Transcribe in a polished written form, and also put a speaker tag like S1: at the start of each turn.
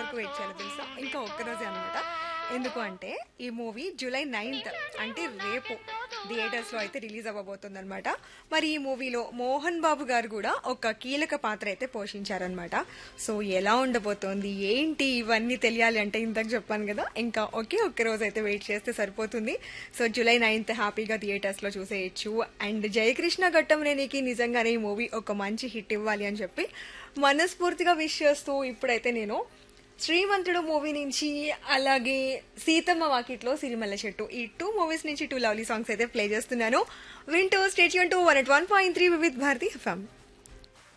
S1: వరకు వెయిట్ చేయాలి తెలుసా? ఇంకా ఒక్కరోజే అనమాట. ఎందుకు అంటే ఈ మూవీ జూలై 9th అంటే రేపు థియేటర్స్ లో అయితే రిలీజ్ అవ్వబోతుంది అనమాట. మరి ఈ మూవీలో మోహన్ బాబు గారు కూడా ఒక కీలక పాత్ర అయితే పోషించారనమాట. సో ఎలా ఉండబోతోంది ఏంటి ఇవన్నీ తెలియాలి అంటే ఇంతకు చెప్పాను కదా, ఇంకా ఒక్క రోజు అయితే వెయిట్ చేస్తే సరిపోతుంది. సో జూలై 9th హ్యాపీగా థియేటర్స్ లో చూసేయచ్చు. అండ్ జయకృష్ణ ఘట్టంనేనికి నిజంగానే ఈ మూవీ ఒక మంచి హిట్ ఇవ్వాలి అని చెప్పి మనస్ఫూర్తిగా విష్ చేస్తూ ఇప్పుడైతే నేను శ్రీమంతుడు మూవీ నుంచి అలాగే సీతమ్మ వాకిట్లో సిరిమల్ల చెట్టు ఈ 2 మూవీస్ నుంచి 2 లవ్లీ సాంగ్స్ అయితే ప్లే చేస్తున్నాను. వింటూ state Yoon to 101.3 Vividh Bharati FM.